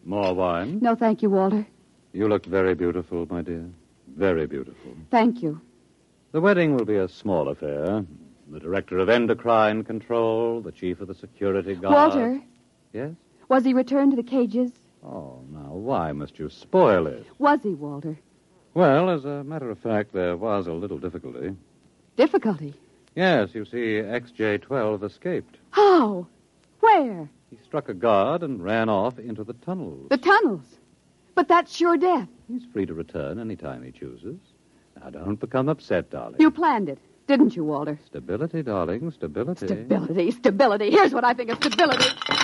More wine? No, thank you, Walter. You look very beautiful, my dear. Very beautiful. Thank you. The wedding will be a small affair. The director of endocrine control, the chief of the security guard. Walter. Yes? Was he returned to the cages? Oh, now, why must you spoil it? Was he, Walter? Well, as a matter of fact, there was a little difficulty. Difficulty? Yes, you see, XJ-12 escaped. How? Where? He struck a guard and ran off into the tunnels. The tunnels. But that's sure death. He's free to return any time he chooses. Now, don't become upset, darling. You planned it, didn't you, Walter? Stability, darling, stability. Stability. Here's what I think of stability.